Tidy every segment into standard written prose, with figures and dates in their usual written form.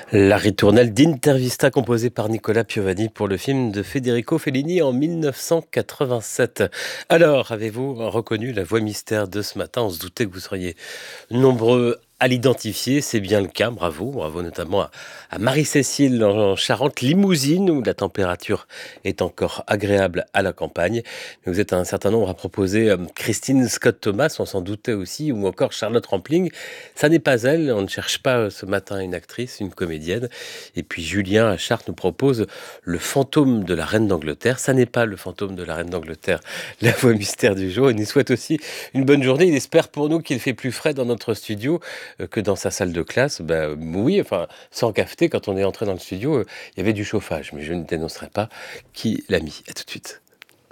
La ritournelle d'Intervista composée par Nicola Piovani pour le film de Federico Fellini en 1987. Alors, avez-vous reconnu la voix mystère de ce matin? On se doutait que vous seriez nombreux à l'identifier, c'est bien le cas, bravo. Bravo notamment à Marie-Cécile en Charente-Limousine, où la température est encore agréable à la campagne. Mais vous êtes un certain nombre à proposer Christine Scott-Thomas, on s'en doutait aussi, ou encore Charlotte Rampling. Ça n'est pas elle, on ne cherche pas ce matin une actrice, une comédienne. Et puis Julien à Chartres nous propose le fantôme de la reine d'Angleterre. Ça n'est pas le fantôme de la reine d'Angleterre, la voix mystère du jour. Il nous souhaite aussi une bonne journée. Il espère pour nous qu'il fait plus frais dans notre studio que dans sa salle de classe. Oui, enfin, sans cafeter, quand on est entré dans le studio, il y avait du chauffage, mais je ne dénoncerai pas qui l'a mis. À tout de suite.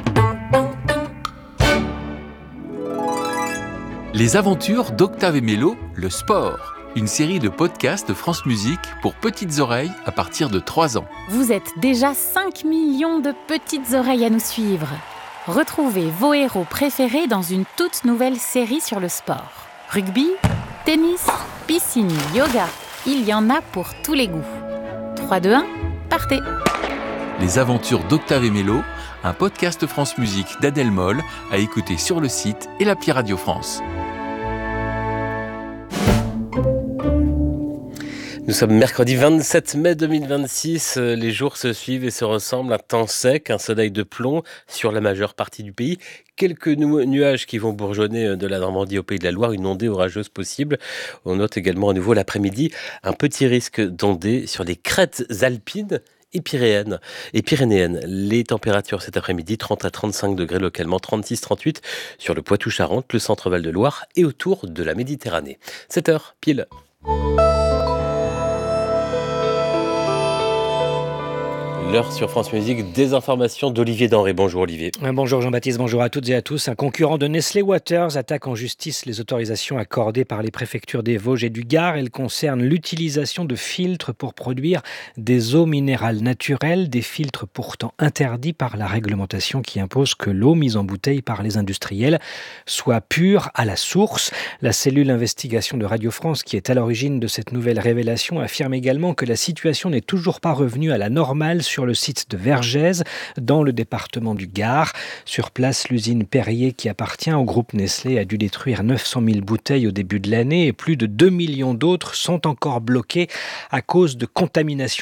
Les aventures d'Octave et Mélo, le sport. Une série de podcasts de France Musique pour petites oreilles à partir de 3 ans. Vous êtes déjà 5 millions de petites oreilles à nous suivre. Retrouvez vos héros préférés dans une toute nouvelle série sur le sport. Rugby, tennis, piscine, yoga, il y en a pour tous les goûts. 3, 2, 1, partez! Les aventures d'Octave et Mélo, un podcast France Musique d'Adèle Moll à écouter sur le site et l'appli Radio France. Nous sommes mercredi 27 mai 2026, les jours se suivent et se ressemblent, un temps sec, un soleil de plomb sur la majeure partie du pays, quelques nuages qui vont bourgeonner de la Normandie au Pays de la Loire, une ondée orageuse possible. On note également à nouveau l'après-midi un petit risque d'ondée sur les crêtes alpines et pyrénéennes. Les températures cet après-midi, 30 à 35 degrés localement, 36-38 sur le Poitou-Charentes, le centre-Val de Loire et autour de la Méditerranée. 7h pile. L'heure sur France Musique, des informations d'Olivier Denré. Bonjour Olivier. Bonjour Jean-Baptiste, bonjour à toutes et à tous. Un concurrent de Nestlé Waters attaque en justice les autorisations accordées par les préfectures des Vosges et du Gard. Elles concernent l'utilisation de filtres pour produire des eaux minérales naturelles, des filtres pourtant interdits par la réglementation qui impose que l'eau mise en bouteille par les industriels soit pure à la source. La cellule investigation de Radio France, qui est à l'origine de cette nouvelle révélation, affirme également que la situation n'est toujours pas revenue à la normale sur le site de Vergès, dans le département du Gard. Sur place, l'usine Perrier, qui appartient au groupe Nestlé, a dû détruire 900 000 bouteilles au début de l'année et plus de 2 millions d'autres sont encore bloquées à cause de contamination